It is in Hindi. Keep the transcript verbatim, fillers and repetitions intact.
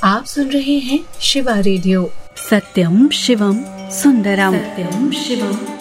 आप सुन रहे हैं शिवा रेडियो। सत्यम शिवम सुंदरम। सत्यम शिवम